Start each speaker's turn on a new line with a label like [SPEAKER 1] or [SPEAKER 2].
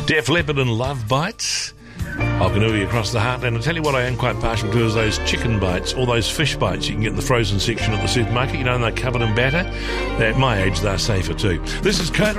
[SPEAKER 1] Def Leppard and Love Bites. Alkanui across the heartland. I'll tell you what I am quite partial to is those chicken bites or those fish bites you can get in the frozen section at the supermarket. You know, and they're covered in batter. At my age, they're safer too. This is Kona